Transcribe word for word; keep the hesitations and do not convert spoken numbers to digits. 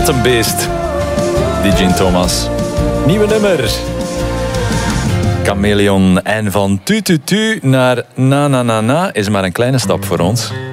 Wat een beest. Die Gene Thomas. Nieuwe nummer. Chameleon. En van tu tu tu naar na na na na is maar een kleine stap voor ons.